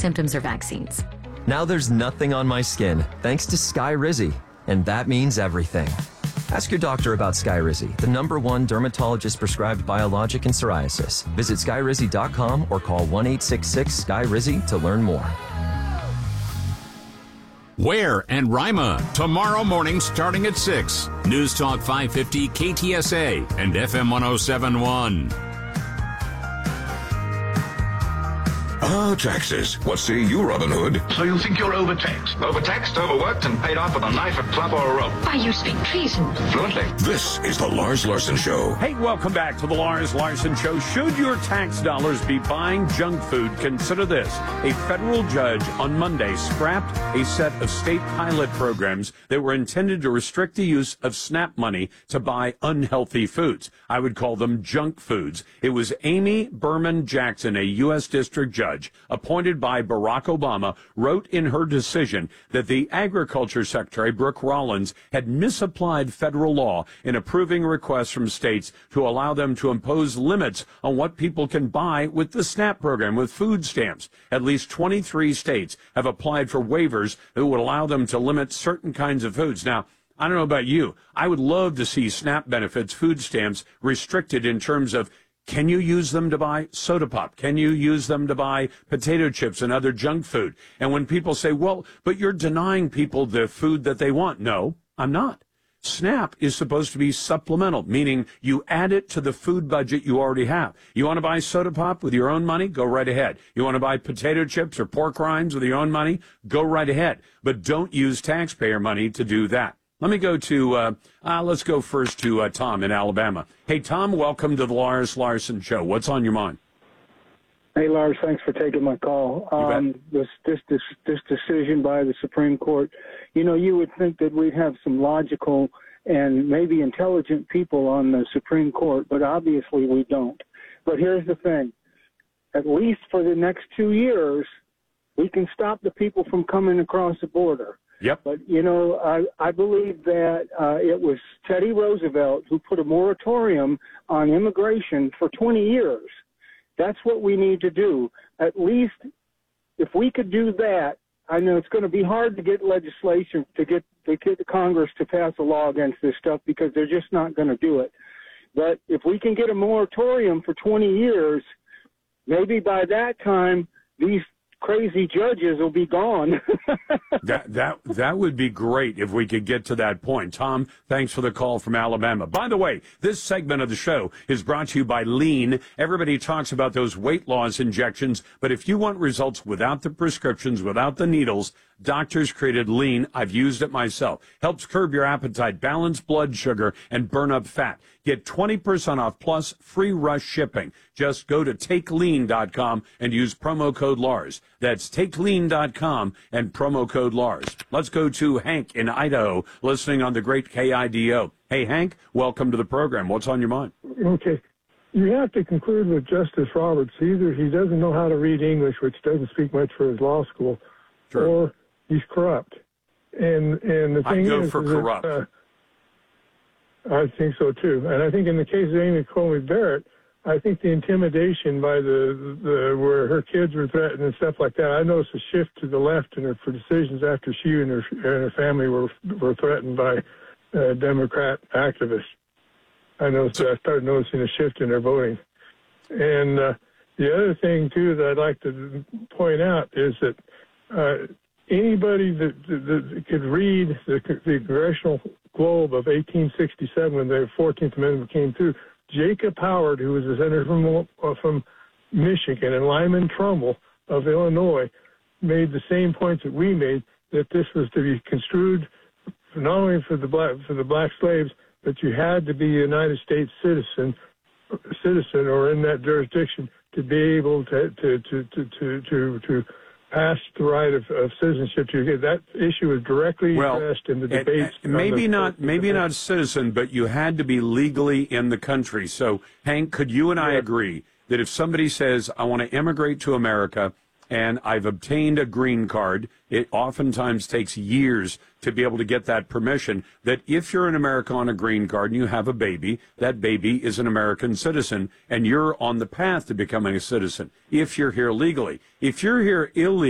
symptoms or vaccines. Now there's nothing on my skin, thanks to Skyrizi, and that means everything. Ask your doctor about Skyrizi, the #1 dermatologist-prescribed biologic in psoriasis. Visit Skyrizi.com or call 1-866-SKYRIZI to learn more. Ware and Rima, tomorrow morning starting at 6. News Talk 550 KTSA and FM 1071. Taxes. What say you, Robin Hood? So you think you're overtaxed? Overtaxed, overworked, and paid off with a knife, a club, or a rope. Why, you speak treason. Fluently. This is the Lars Larson Show. Hey, welcome back to the Lars Larson Show. Should your tax dollars be buying junk food? Consider this. A federal judge on Monday scrapped a set of state pilot programs that were intended to restrict the use of SNAP money to buy unhealthy foods. I would call them junk foods. It was Amy Berman Jackson, a U.S. district judge appointed by Barack Obama, wrote in her decision that the Agriculture Secretary, Brooke Rollins, had misapplied federal law in approving requests from states to allow them to impose limits on what people can buy with the SNAP program, with food stamps. At least 23 states have applied for waivers that would allow them to limit certain kinds of foods. Now, I don't know about you. I would love to see SNAP benefits, food stamps, restricted in terms of, can you use them to buy soda pop? Can you use them to buy potato chips and other junk food? And when people say, well, but you're denying people the food that they want. No, I'm not. SNAP is supposed to be supplemental, meaning you add it to the food budget you already have. You want to buy soda pop with your own money? Go right ahead. You want to buy potato chips or pork rinds with your own money? Go right ahead. But don't use taxpayer money to do that. Let me go to, let's go first to Tom in Alabama. Hey, Tom, welcome to the Lars Larson Show. What's on your mind? Hey, Lars, thanks for taking my call. This decision by the Supreme Court, you know, you would think that we'd have some logical and maybe intelligent people on the Supreme Court, but obviously we don't. But here's the thing. At least for the next 2 years, we can stop the people from coming across the border. Yep. But, you know, I believe that it was Teddy Roosevelt who put a moratorium on immigration for 20 years. That's what we need to do. At least if we could do that, I know it's going to be hard to get legislation, to get the Congress to pass a law against this stuff because they're just not going to do it. But if we can get a moratorium for 20 years, maybe by that time these crazy judges will be gone. That would be great if we could get to that point. Tom, thanks for the call from Alabama. By the way, this segment of the show is brought to you by Lean. Everybody talks about those weight loss injections, but if you want results without the prescriptions, without the needles, doctors created Lean. I've used it myself. Helps curb your appetite, balance blood sugar, and burn up fat. Get 20% off plus free rush shipping. Just go to TakeLean.com and use promo code Lars. That's TakeLean.com and promo code Lars. Let's go to Hank in Idaho, listening on the great KIDO. Hey, Hank, welcome to the program. What's on your mind? Okay. You have to conclude with Justice Roberts. Either he doesn't know how to read English, which doesn't speak much for his law school, True. Or he's corrupt. And the thing I go is, for corrupt. I think so too. And I think in the case of Amy Coney Barrett, I think the intimidation by the where her kids were threatened and stuff like that. I noticed a shift to the left in her for decisions after she and her family were threatened by Democrat activists. I started noticing a shift in their voting. And the other thing too that I'd like to point out is that anybody that could read the Congressional Globe of 1867 when the 14th Amendment came through, Jacob Howard, who was a senator from Michigan, and Lyman Trumbull of Illinois made the same points that we made, that this was to be construed not only for the black slaves, but you had to be a United States citizen or in that jurisdiction to be able to pass the right of citizenship to get that issue is directly addressed in the debates. Maybe not citizen, but you had to be legally in the country. So, Hank, could you and I agree that if somebody says, I want to immigrate to America and I've obtained a green card, it oftentimes takes years to be able to get that permission, that if you're in America on a green card and you have a baby, that baby is an American citizen and you're on the path to becoming a citizen if you're here legally. If you're here illegally,